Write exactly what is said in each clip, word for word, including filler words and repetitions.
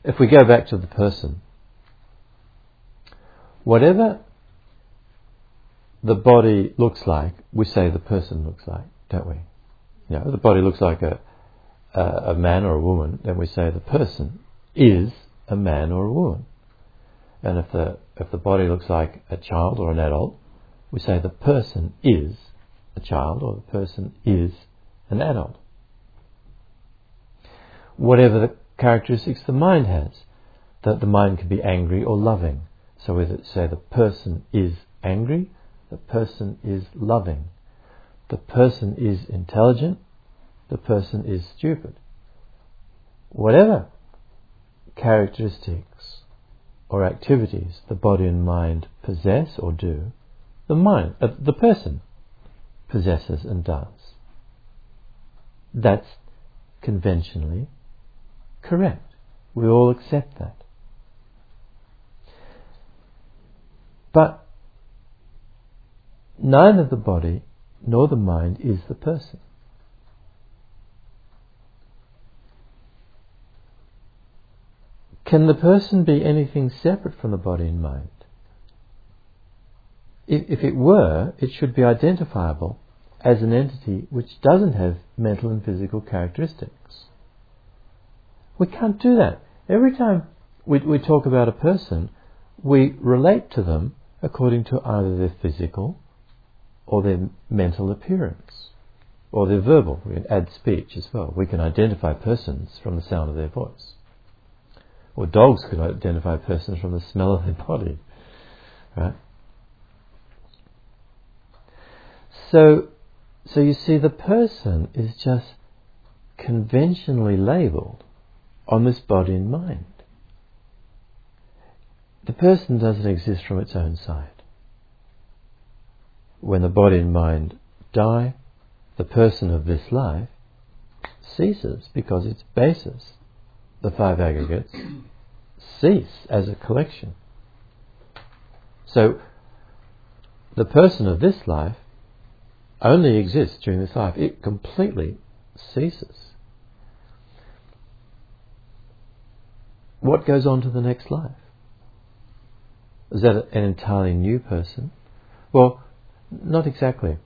if we go back to the person, whatever the body looks like, we say the person looks like, don't we? You know, if the body looks like a, a a man or a woman, then we say the person is a man or a woman. And if the if the body looks like a child or an adult, we say the person is a child or the person is an adult. Whatever the characteristics the mind has, that the mind can be angry or loving. So we say the person is angry, the person is loving, the person is intelligent, the person is stupid. Whatever characteristics or activities the body and mind possess or do, the mind, uh, the person possesses and does. That's conventionally correct. We all accept that. But neither the body nor the mind is the person. Can the person be anything separate from the body and mind? If, if it were, it should be identifiable as an entity which doesn't have mental and physical characteristics. We can't do that. Every time we, we talk about a person, we relate to them according to either their physical or their mental appearance, or their verbal. We can add speech as well. We can identify persons from the sound of their voice. Or dogs can identify persons from the smell of their body. Right? So, so you see, the person is just conventionally labelled on this body and mind. The person doesn't exist from its own side. When the body and mind die, the person of this life ceases because its basis, the five aggregates, cease as a collection. So the person of this life only exists during this life. It completely ceases. What goes on to the next life? Is that an entirely new person? Well, not exactly.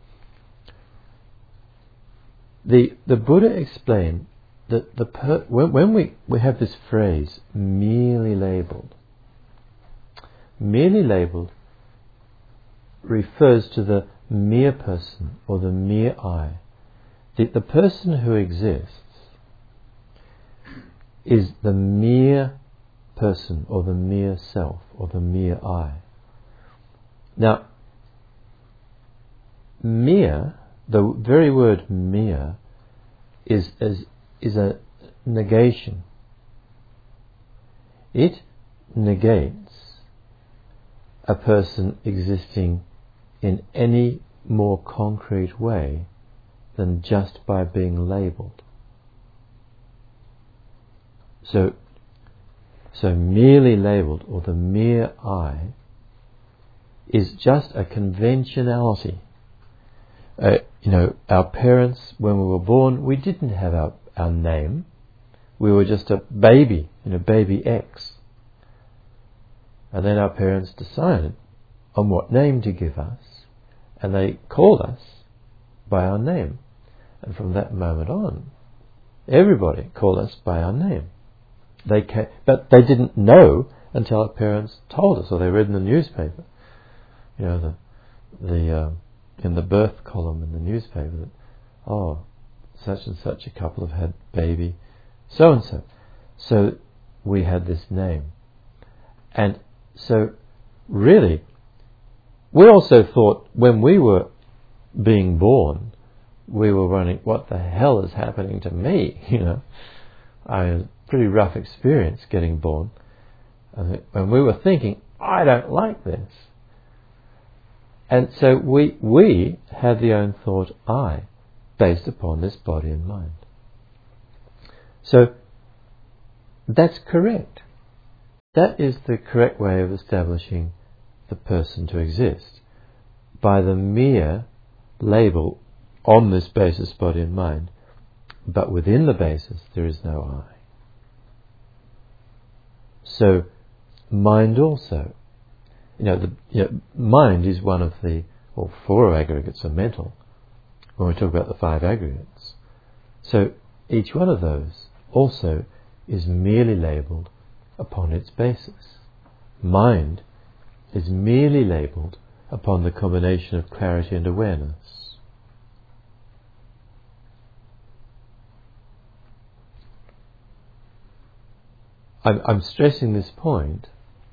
The the Buddha explained that the per, when, when we, we have this phrase, merely labelled, merely labelled refers to the mere person or the mere I. The, the person who exists is the mere person or the mere self or the mere I. Now, mere, the very word mere, is, is, is a negation. It negates a person existing in any more concrete way than just by being labelled. So, so merely labelled, or the mere I, is just a conventionality. Uh, you know, our parents, when we were born, we didn't have our, our name. We were just a baby, you know, baby X. And then our parents decided on what name to give us, and they called us by our name. And from that moment on, everybody called us by our name. They came, but they didn't know until our parents told us, or they read in the newspaper, you know, the the uh, in the birth column in the newspaper that, oh, such and such a couple have had baby so and so. So we had this name. And so really, we also thought when we were being born, we were running, what the hell is happening to me? You know, I had a pretty rough experience getting born. And we were thinking, I don't like this. And so we we had the own thought I, based upon this body and mind. So that's correct. That is the correct way of establishing the person to exist, by the mere label on this basis, body and mind. But within the basis there is no I. So mind also. You know, the you know, mind is one of the, well, four aggregates are mental when we talk about the five aggregates. So each one of those also is merely labelled upon its basis. Mind is merely labelled upon the combination of clarity and awareness. I'm, I'm stressing this point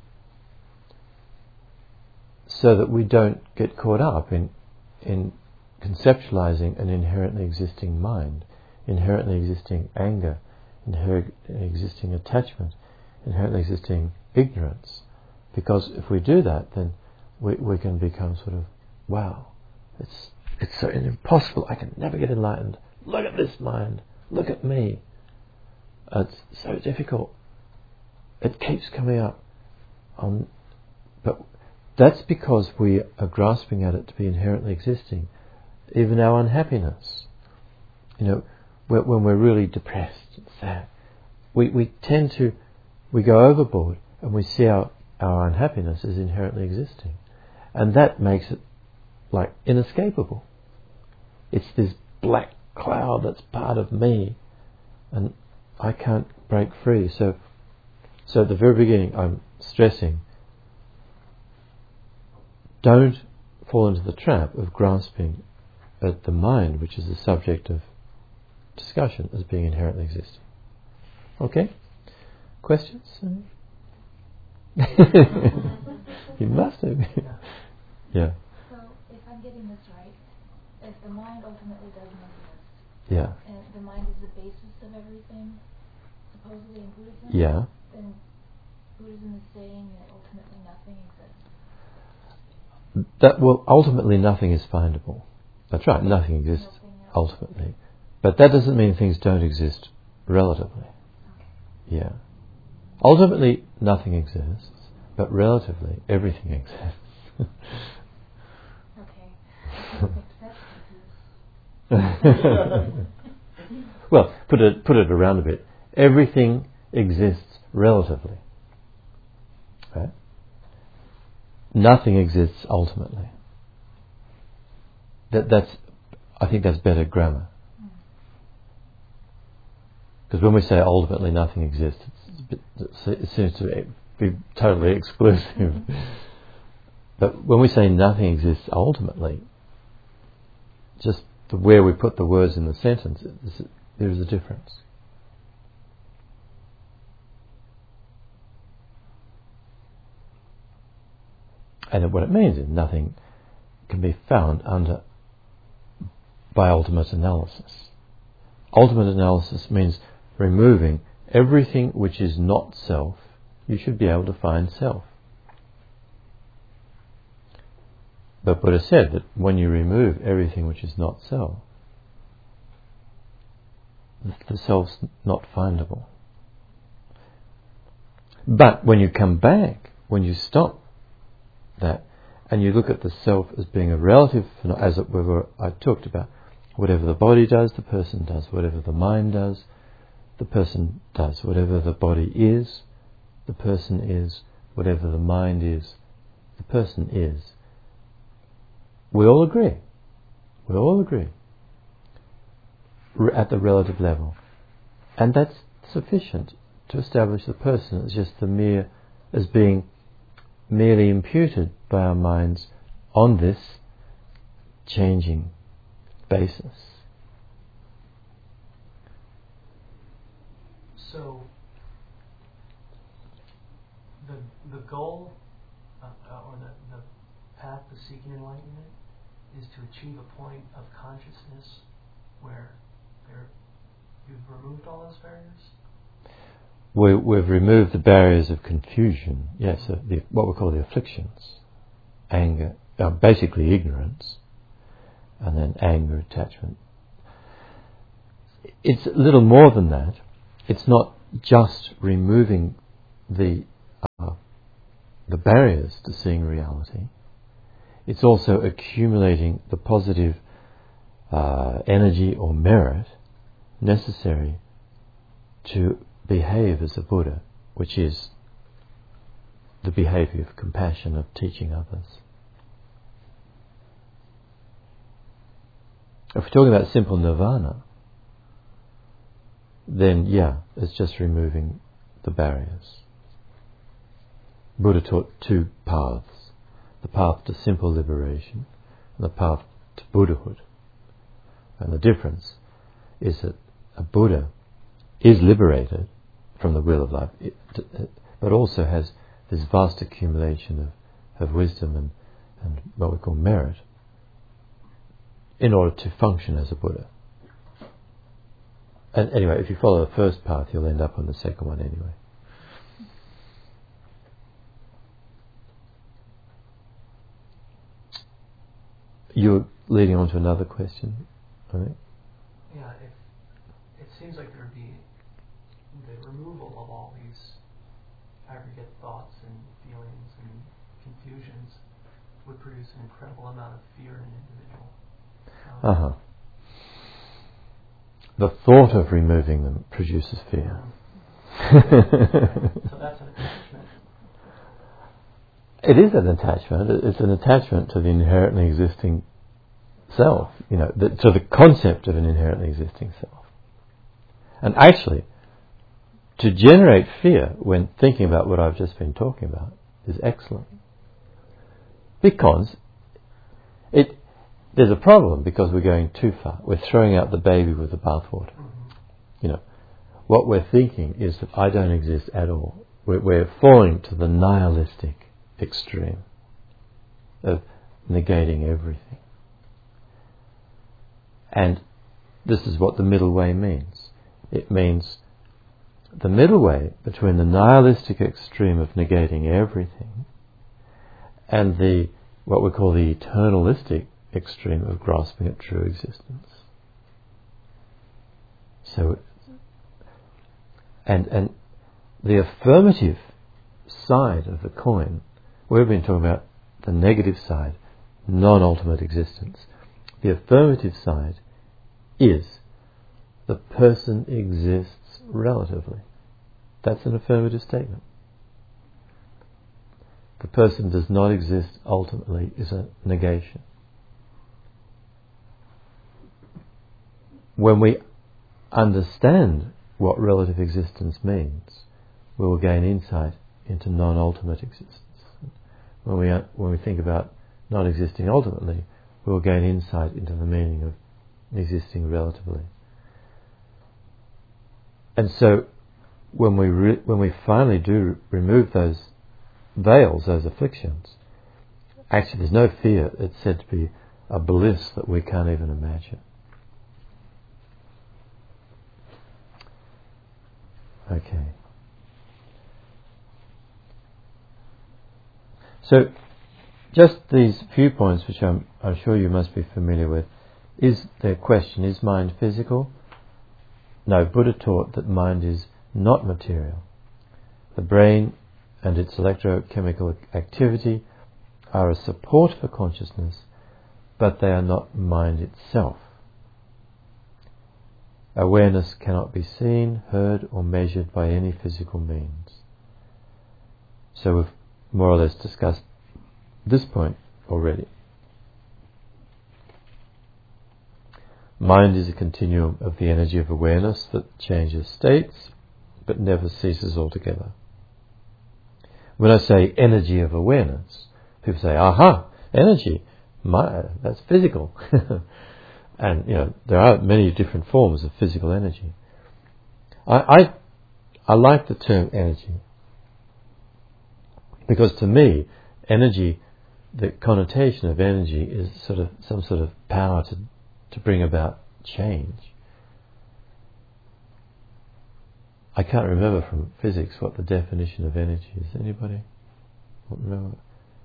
so that we don't get caught up in, in conceptualizing an inherently existing mind, inherently existing anger, inherently existing attachment, inherently existing ignorance. Because if we do that, then we, we can become sort of, wow, it's it's so impossible, I can never get enlightened. Look at this mind, look at me. It's so difficult. It keeps coming up. Um, but that's because we are grasping at it to be inherently existing. Even our unhappiness, you know, when we're really depressed and sad, we, we tend to, we go overboard and we see our, our unhappiness as inherently existing. And that makes it like inescapable. It's this black cloud that's part of me and I can't break free. So, so at the very beginning I'm stressing, don't fall into the trap of grasping at the mind, which is the subject of discussion, as being inherently existing. Okay? Questions? You must have. Yeah. So, if I'm getting this right, if the mind ultimately doesn't exist, yeah, and the mind is the basis of everything, supposedly in Buddhism, yeah, then Buddhism is saying that ultimately nothing exists. That well, ultimately nothing is findable. That's right, nothing exists Nothing ultimately. But that doesn't mean things don't exist relatively. Okay. Yeah. Ultimately nothing exists, but relatively everything exists. Okay. Well, put it put it around a bit. Everything exists relatively. Right? Nothing exists ultimately. That that's I think that's better grammar. Because when we say ultimately nothing exists, it's a bit, it seems to be totally exclusive. But when we say nothing exists ultimately, just the where we put the words in the sentence, there is a difference. And what it means is nothing can be found under by ultimate analysis. Ultimate analysis means removing everything which is not self. You should be able to find self. But Buddha said that when you remove everything which is not self, the self's not findable. But when you come back, when you stop that, and you look at the self as being a relative, as it were, I talked about, whatever the body does, the person does. Whatever the mind does, the person does. Whatever the body is, the person is. Whatever the mind is, the person is. We all agree. We all agree. At the relative level. And that's sufficient to establish the person as just the mere, as being merely imputed by our minds on this changing basis. So, the the goal uh, or the, the path to seeking enlightenment is to achieve a point of consciousness where there, you've removed all those barriers? We, we've removed the barriers of confusion, yes, uh, the, what we call the afflictions, anger, uh, basically ignorance, and then anger, attachment. It's a little more than that. It's not just removing the uh, the barriers to seeing reality. It's also accumulating the positive uh, energy or merit necessary to behave as a Buddha, which is the behavior of compassion, of teaching others. If we're talking about simple nirvana, then yeah, it's just removing the barriers. Buddha taught two paths: the path to simple liberation and the path to Buddhahood. And the difference is that a Buddha is liberated from the wheel of life, it, it, but also has this vast accumulation of, of wisdom and, and what we call merit in order to function as a Buddha. And anyway, if you follow the first path, you'll end up on the second one anyway. You're leading on to another question, I think. Yeah, if it seems like there would be the removal of all these aggregate thoughts and feelings and confusions would produce an incredible amount of fear in an individual. Um, Uh-huh. The thought of removing them produces fear. So that's an attachment. It is an attachment. It's an attachment to the inherently existing self, you know, the, to the concept of an inherently existing self. And actually, to generate fear when thinking about what I've just been talking about is excellent. Because it there's a problem because we're going too far. We're throwing out the baby with the bathwater. Mm-hmm. You know, what we're thinking is that I don't exist at all. We're, we're falling to the nihilistic extreme of negating everything. And this is what the middle way means. It means the middle way between the nihilistic extreme of negating everything and the what we call the eternalistic extreme of grasping at true existence. So, and and the affirmative side of the coin, we've been talking about the negative side, non-ultimate existence. The affirmative side is the person exists relatively. That's an affirmative statement. The person does not exist ultimately is a negation. When we understand what relative existence means, we will gain insight into non-ultimate existence. When we when we think about not existing ultimately, we will gain insight into the meaning of existing relatively. And so, when we re- when we finally do remove those veils, those afflictions, actually there's no fear. It's said to be a bliss that we can't even imagine. Okay. So, just these few points, which I'm, I'm sure you must be familiar with. Is the question, is mind physical? No, Buddha taught that mind is not material. The brain and its electrochemical activity are a support for consciousness, but they are not mind itself. Awareness cannot be seen, heard, or measured by any physical means. So we've more or less discussed this point already. Mind is a continuum of the energy of awareness that changes states, but never ceases altogether. When I say energy of awareness, people say, aha, energy, my, that's physical. And, you know, there are many different forms of physical energy. I, I, I like the term energy because to me, energy, the connotation of energy is sort of some sort of power to, to bring about change. I can't remember from physics what the definition of energy is. Anybody remember?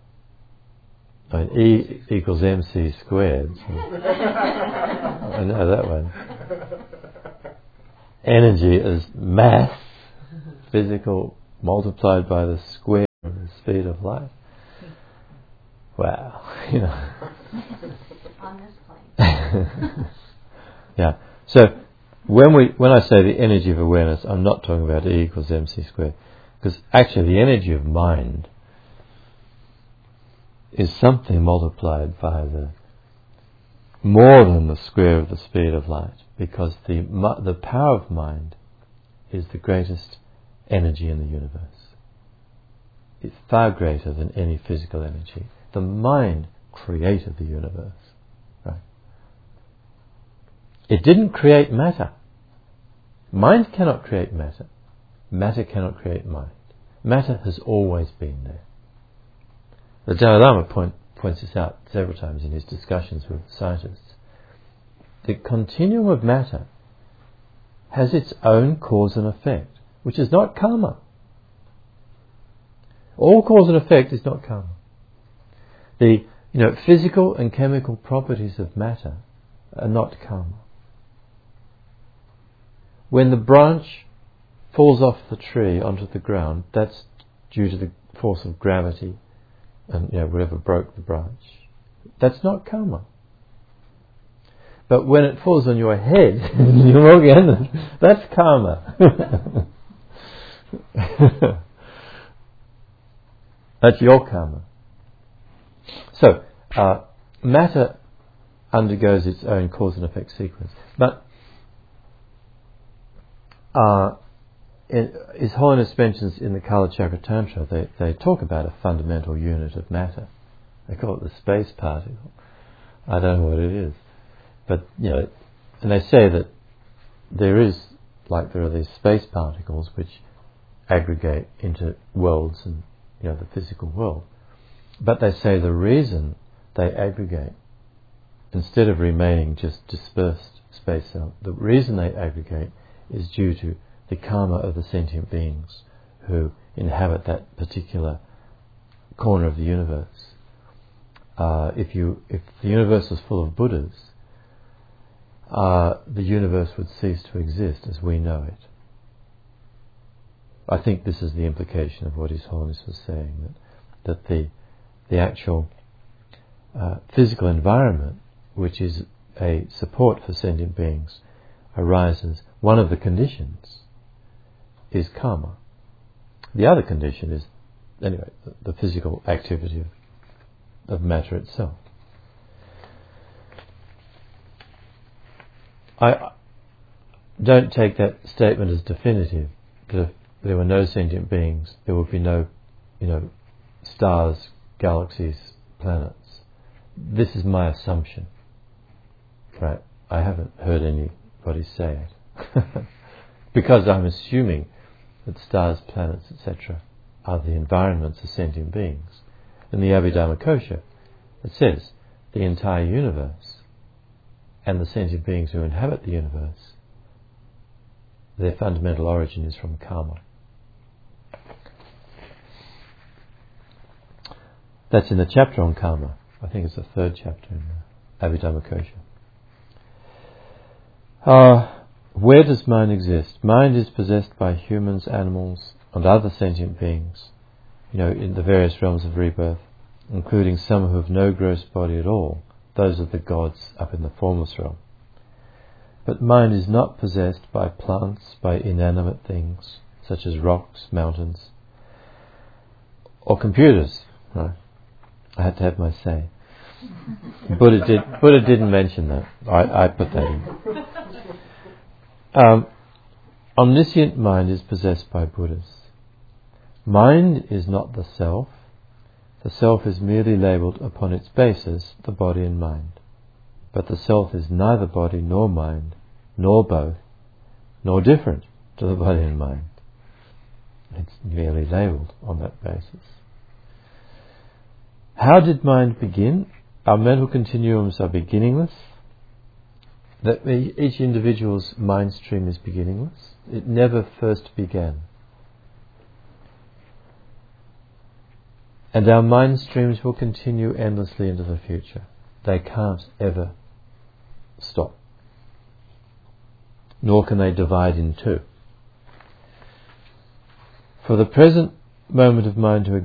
I mean, E equals mc squared. So I know that one. Energy is mass, physical, multiplied by the square of the speed of light. Wow, you know. On this plane. Yeah. So when we when I say the energy of awareness, I'm not talking about E equals mc squared, because actually the energy of mind is something multiplied by the more than the square of the speed of light, because the the power of mind is the greatest energy in the universe. It's far greater than any physical energy. The mind created the universe. Right? It didn't create matter. Mind cannot create matter. Matter cannot create mind. Matter has always been there. The Dalai Lama point, points this out several times in his discussions with scientists. The continuum of matter has its own cause and effect, which is not karma. All cause and effect is not karma. The you know physical and chemical properties of matter are not karma. When the branch falls off the tree onto the ground, that's due to the force of gravity and you know whatever broke the branch. That's not karma. But when it falls on your head and you walk in, that's karma. That's your karma. So, uh, matter undergoes its own cause and effect sequence. But uh, in, His Holiness mentions in the Kala Chakra Tantra, they, they talk about a fundamental unit of matter. They call it the space particle. I don't know what it is. But, you know, and they say that there is, like there are these space particles which aggregate into worlds and, you know, the physical world. But they say the reason they aggregate, instead of remaining just dispersed space cells, the reason they aggregate is due to the karma of the sentient beings who inhabit that particular corner of the universe. Uh, if you, if the universe was full of Buddhas, Uh, the universe would cease to exist as we know it. I think this is the implication of what His Holiness was saying, that, that the the actual uh, physical environment, which is a support for sentient beings, arises. One of the conditions is karma. The other condition is, anyway, the, the physical activity of, of matter itself. I don't take that statement as definitive, that if there were no sentient beings, there would be no, you know, stars, galaxies, planets. This is my assumption, right? I haven't heard anybody say it. Because I'm assuming that stars, planets, et cetera are the environments of sentient beings. In the Abhidharmakosha, it says the entire universe and the sentient beings who inhabit the universe, their fundamental origin is from karma. That's in the chapter on karma. I think it's the third chapter in the Abhidharmakosha. Uh, where does mind exist? Mind is possessed by humans, animals, and other sentient beings, you know, in the various realms of rebirth, including some who have no gross body at all. Those are the gods up in the formless realm. But mind is not possessed by plants, by inanimate things, such as rocks, mountains, or computers. Right? I had to have my say. Buddha did. Buddha didn't mention that. I, I put that in. Um, omniscient mind is possessed by Buddhas. Mind is not the self. The self is merely labelled upon its basis, the body and mind. But the self is neither body nor mind, nor both, nor different to the body and mind. It's merely labelled on that basis. How did mind begin? Our mental continuums are beginningless. That each individual's mind stream is beginningless. It never first began. And our mind streams will continue endlessly into the future. They can't ever stop. Nor can they divide in two. For the present moment of mind to